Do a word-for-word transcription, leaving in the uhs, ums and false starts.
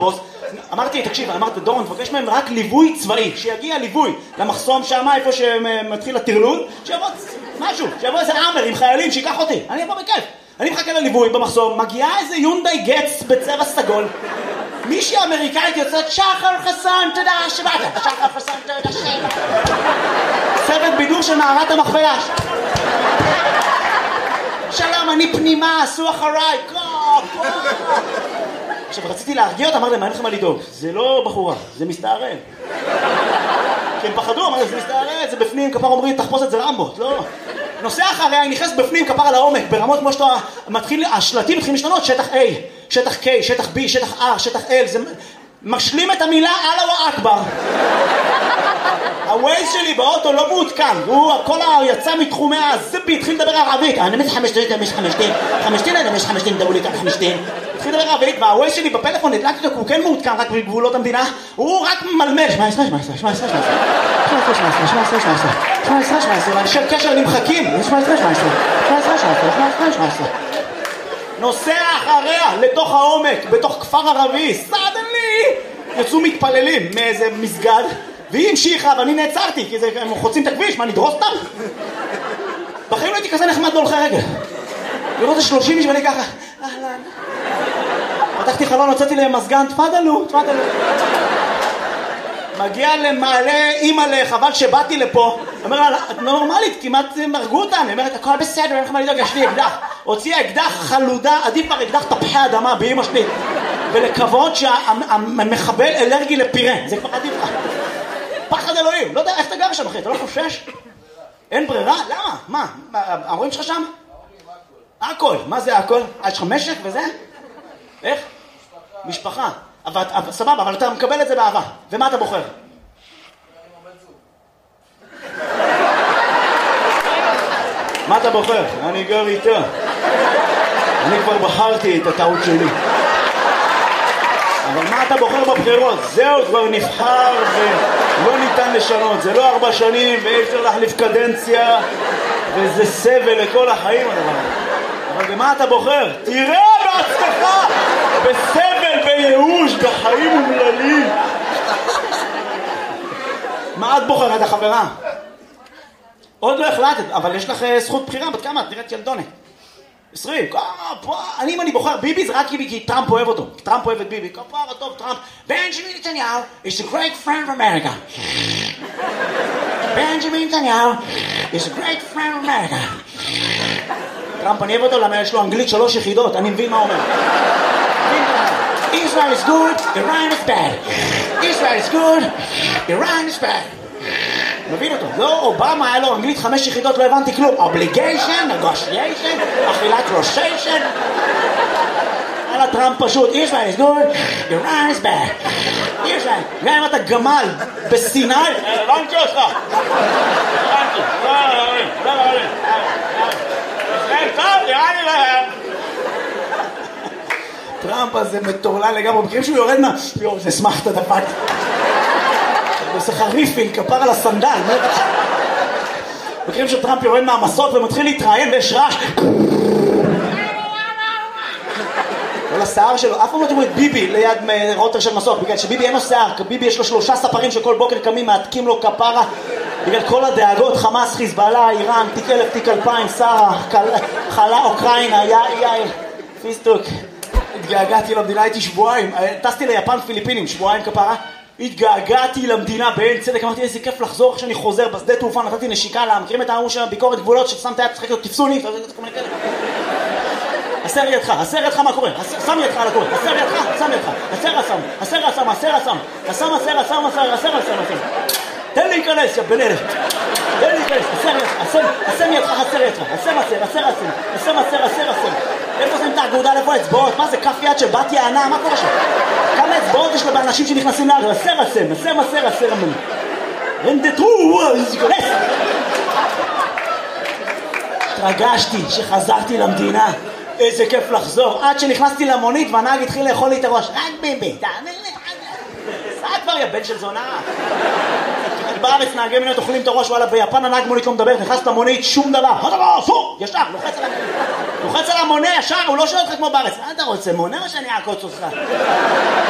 אמרתי, תקשיב, אמרתי, דורון, תבקש מהם רק ליווי צבאי, שיגיע ליווי למחסום שם, איפה שמתחיל הטרלול, שיבוא משהו, שיבוא איזה עמר עם חיילים, שיקח אותי, אני אבוא בכיף. אני מחכה לליווי במחסום, מגיעה איזה יונדאי גץ בצבע סגול, מישהי אמריקאית יוצאת, שחר חסן, תודה שבאת, שחר חסן, תודה שבאת. צוות בידור של מערת המכפלה. שלום, אני פנימה, עשו אחריי, קו, עכשיו, רציתי להרגיע אותה, אמר להם, מה אין לכם מה לדאוג? זה לא בחורה, זה מסתערל. כי הם פחדו, אמרו, זה מסתערל, זה בפנים, כפר אומרים, תחפוש את זה רמבו, לא. נוסע אחריה, היא נכנס בפנים, כפר על העומק, ברמות כמו שאתה מתחיל, השלטים מתחילים להשתנות, שטח A, שטח K, שטח B, שטח R, שטח L, זה משלים את המילה אללה אכבר. הווייז שלי באוטו לא מעודכן, הוא הכל יצא מתחומי הזיפי, התחיל לדבר ערבית, אני מזה חמשתין, חמשתין, חמשתין, חמשתין, אני מזה חמשתין, דברו לי כאן חמשתין. התחיל לדבר ערבית, והווייז שלי בפלאפון, נדלקתי אותו, הוא כן מעודכן רק בגבולות המדינה, הוא רק מלמל, שמע עשרה, שמע עשרה, שמע עשרה, שמע עשרה, שמע עשרה, שמע עשרה, שמע עשרה, שמע עשרה, שמע עשרה, ואנשי קשר נמחקים, שמע עשרה, שמע עשרה, שמע עשרה, שמע עשרה, שמע עשרה, שמע עשרה. נוסע אחריה לתוך העומק, בתוך כפר ערבי, סדנלי, יצאו מתפללים מאיזה מסגד, והיא המשיכה, ואני נעצרתי, כי הם חוצים את הכביש, מה, נדרוס אותם? בחיים לא הייתי כזה נחמד להולכי רגל. לראות את שלושים איש ואני ככה, אהלן. פתחתי חלון, הוצאתי להם מזגן, תפדלו, תפדלו. מגיע למעלה, אימא לחבל שבאתי לפה, אומר לה, את נורמלית, כמעט מרגו אותם, היא אומרת, הכל בסדר, אין לך מה לדאוג, יש לי אקדח. הוציאה אקדח חלודה, עדיף כבר אקדח תפוחי אדמה באמא שלי. ולקוות שהמחבל אלרגי לפירה, זה כבר עדיף לך. פחד אלוהים, לא יודע איך אתה גר שם אחי, אתה לא חושש? אין ברירה? למה? מה? ההורים שלך שם? הכל, מה זה הכל? יש לך משק וזה? איך? משפחה. סבבה, אבל אתה מקבל את זה באהבה. ומה אתה בוחר? מה אתה בוחר? אני גר איתה. אני כבר בחרתי את הטעות שלי. אבל מה אתה בוחר בבחירות? זהו, כבר נבחר ולא ניתן לשנות. זה לא ארבע שנים ואי אפשר להחליף קדנציה וזה סבל לכל החיים הדבר. אבל במה אתה בוחר? תראה בהצלחה! בסבל, בייאוש, בחיים אומללים. מה את בוחרת, החברה? עוד לא החלטת, אבל יש לך זכות בחירה. בת כמה? את נראית ילדונת. עשרים, אני אם אני בוחר ביבי זה רק כי טראמפ אוהב אותו, טראמפ אוהב את ביבי, כפרה טוב טראמפ. בנג'מין נתניהו is a great friend of America. בנג'מין נתניהו is a great friend of America. טראמפ אני אוהב אותו למה יש לו אנגלית שלוש יחידות, אני מבין מה אומר. Israel is good, Iran is bad. Israel is good, Iran is bad. מבין אותו, לא, אובמה היה לו אנגלית חמש יחידות, לא הבנתי כלום. obligation, negotiation, אכילת ראשיישן. על הטראמפ פשוט, Israel is good, Iran is bad. Israel, גם אם אתה גמל בסיני, הבנתי אותך. הבנתי, לא, לא, לא, לא, לא. ישראל טוב, נראה לי להם. טראמפ הזה מטורלל לגמרי, מכירים שהוא יורד מה? יור, זה שמחת דפק. עושה חריפיל, כפר על הסנדל. מכירים שטראמפ יורד מהמסות ומתחיל להתראיין ויש רעש. כל השיער שלו, אף פעם לא תראו את ביבי ליד רוטר של מסוק, בגלל שביבי אין לו שיער, ביבי יש לו שלושה ספרים שכל בוקר קמים, מעתקים לו כפרה, בגלל כל הדאגות, חמאס, חיזבאללה, איראן, תיק אלף, תיק אלפיים, שרה, חלה, אוקראינה, יאיר, פיסטוק. התגעגעתי למדינה, הייתי שבועיים, טסתי ליפן פיליפינים, שבועיים כפרה. התגעגעתי למדינה בעין צדק, אמרתי איזה כיף לחזור כשאני חוזר בשדה תעופה, נתתי נשיקה לה, מכירים את ההוא של ביקורת גבולות ששמת יד, צחק לו, תפסו לי, הסר ידך, הסר ידך מה קורה, שם ידך על הקורא, הסר ידך, שם ידך, הסר הסם, הסר הסם, הסר הסם, הסם הסר הסם, הסר הסר הסם, תן לי להיכנס, יא בן אלף, תן לי להיכנס, הסר ידך, הסם ידך, הסר ידך, הסם הסר, הסר הסם, הסם הסר, הסר הסם, איפה שמים את האגודה, איפה האצבעות, מה זה כף יד של בת יענה, מה קורה שם? כמה אצבעות יש לה באנשים שנכנסים לארץ, הסר הסם, הסם הסר, הסר הסם, רנדטרו, להיכנס. התרגשתי שחזרתי למדינה, איזה כיף לחזור, עד שנכנסתי למונית והנהג התחיל לאכול לי את הראש, רק ביבי, תאמר לי, סע כבר יא בן של זונה. בארץ נהגי מונית אוכלים את הראש, וואלה ביפן הנהג מונית לא מדבר, נכנס למונית, שום דבר, פו, ישר, לוחץ על המונית, לוחץ על המונה ישר, הוא לא שואל אותך כמו בארץ, מה אתה רוצה, מונה או שאני אעקוץ אותך?